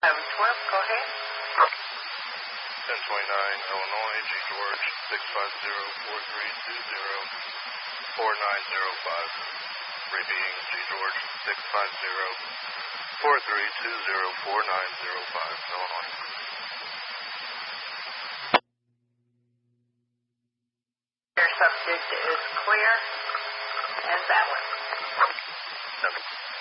Go ahead. 1029 Illinois, G. George, 650-4320-4905. Repeating, G. George, 650-4320-4905, Illinois. Your subject is clear and valid. 7.